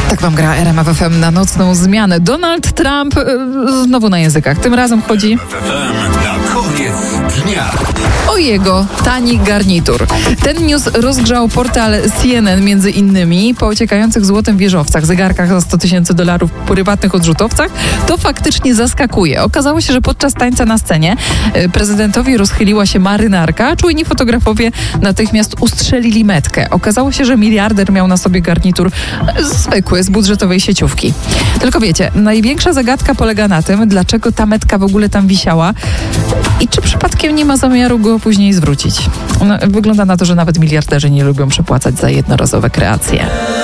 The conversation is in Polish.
Tak wam gra RMF FM na nocną zmianę. Donald Trump znowu na językach. Tym razem chodzi Na koniec dnia. o jego tani garnitur. Ten news rozgrzał portal CNN między innymi. Po ociekających złotem wieżowcach, zegarkach za $100,000, prywatnych odrzutowcach, to faktycznie zaskakuje. Okazało się, że podczas tańca na scenie prezydentowi rozchyliła się marynarka, a czujni fotografowie natychmiast ustrzelili metkę. Okazało się, że miliarder miał na sobie garnitur zwykły, z budżetowej sieciówki. Tylko wiecie, największa zagadka polega na tym, dlaczego ta metka w ogóle tam wisiała i czy przypadkiem nie ma zamiaru go później zwrócić. Wygląda na to, że nawet miliarderzy nie lubią przepłacać za jednorazowe kreacje.